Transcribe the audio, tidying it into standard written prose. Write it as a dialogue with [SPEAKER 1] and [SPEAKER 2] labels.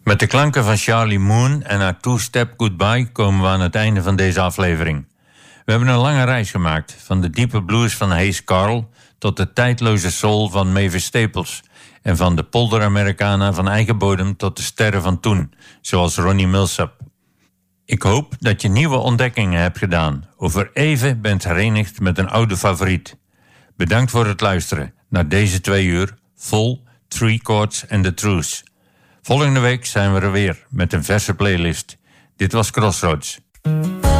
[SPEAKER 1] Met de klanken van Charlie Moon en haar Two-Step Goodbye komen we aan het einde van deze aflevering. We hebben een lange reis gemaakt, van de diepe blues van Hayes Carll tot de tijdloze soul van Mavis Staples en van de polder-Americana van eigen bodem tot de sterren van toen, zoals Ronnie Milsap. Ik hoop dat je nieuwe ontdekkingen hebt gedaan, of er even bent herenigd met een oude favoriet. Bedankt voor het luisteren naar deze 2 uur vol Three Chords and the Truth. Volgende week zijn we er weer met een verse playlist. Dit was Crossroads.